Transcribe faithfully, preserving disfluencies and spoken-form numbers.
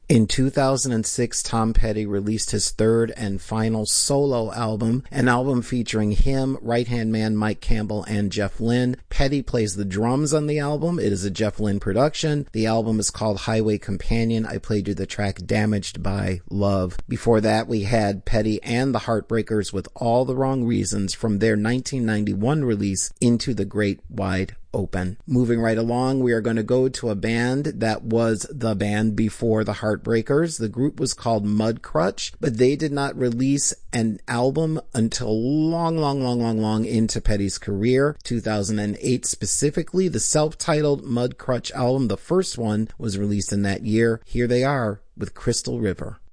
In two thousand six, Tom Petty released his third and final solo album, an album featuring him, right-hand man Mike Campbell, and Jeff Lynne. Petty plays the drums on the album. It is a Jeff Lynne production. The album is called Highway Companion. I played you the track Damaged by Love. Before that, we had Petty and the Heartbreakers with All the Wrong Reasons from their nineteen ninety-one release Into the Great Wide Open. Moving right along, we are going to go to a band that was the band before the Heartbreakers. The group was called Mudcrutch, but they did not release an album until long, long, long, long, long into Petty's career. two thousand eight specifically, the self-titled Mudcrutch album, the first one, was released in that year. Here they are with Crystal River.